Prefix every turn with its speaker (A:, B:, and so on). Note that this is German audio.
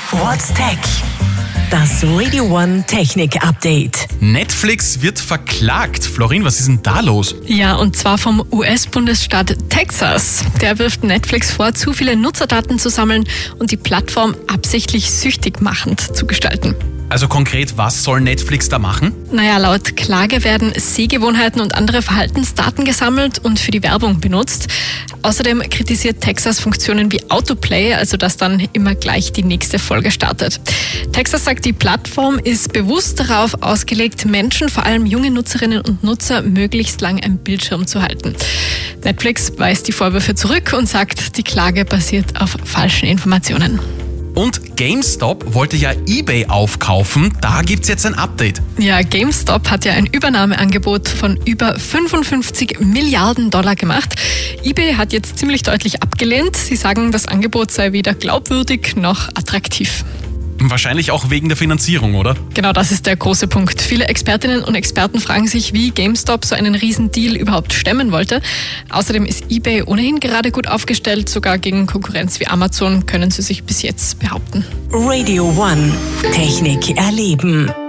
A: What's Tech? Das Radio One Technik Update.
B: Netflix wird verklagt. Florin, was ist denn da los?
C: Ja, und zwar vom US-Bundesstaat Texas. Der wirft Netflix vor, zu viele Nutzerdaten zu sammeln und die Plattform absichtlich süchtig machend zu gestalten.
B: Also konkret, was soll Netflix da machen?
C: Naja, laut Klage werden Sehgewohnheiten und andere Verhaltensdaten gesammelt und für die Werbung benutzt. Außerdem kritisiert Texas Funktionen wie Autoplay, also dass dann immer gleich die nächste Folge startet. Texas sagt, die Plattform ist bewusst darauf ausgelegt, Menschen, vor allem junge Nutzerinnen und Nutzer, möglichst lang am Bildschirm zu halten. Netflix weist die Vorwürfe zurück und sagt, die Klage basiert auf falschen Informationen.
B: Und GameStop wollte ja eBay aufkaufen. Da gibt's jetzt ein Update.
C: Ja, GameStop hat ja ein Übernahmeangebot von über 55 Milliarden Dollar gemacht. eBay hat jetzt ziemlich deutlich abgelehnt. Sie sagen, das Angebot sei weder glaubwürdig noch attraktiv.
B: Wahrscheinlich auch wegen der Finanzierung, oder?
C: Genau, das ist der große Punkt. Viele Expertinnen und Experten fragen sich, wie GameStop so einen Riesendeal überhaupt stemmen wollte. Außerdem ist eBay ohnehin gerade gut aufgestellt. Sogar gegen Konkurrenz wie Amazon können sie sich bis jetzt behaupten.
A: Radio One Technik erleben.